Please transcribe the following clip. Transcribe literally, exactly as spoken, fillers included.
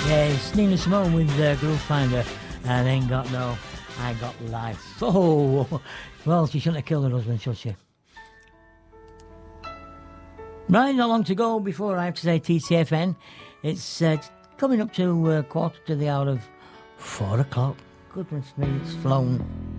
Yeah, it's Nina Simone with uh, Groove Finder, and Ain't Got No, I Got Life. Oh, well, she shouldn't have killed her husband, should she? Right, not long to go before I have to say T C F N. It's uh, coming up to uh, quarter to the hour of four o'clock. Goodness me, it's flown.